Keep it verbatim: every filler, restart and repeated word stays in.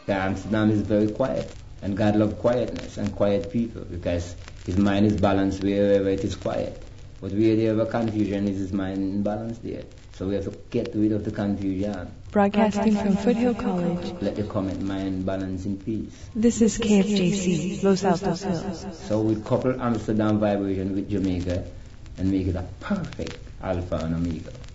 that Amsterdam is very quiet. And God loves quietness and quiet people because his mind is balanced wherever it is quiet. But where there ever confusion is his mind balanced there. So we have to get rid of the confusion. Broadcasting from Foothill College. Let the comment mind balance in peace. This is K F J C, Los Altos Hills. So we couple Amsterdam vibration with Jamaica and make it a perfect alpha and omega.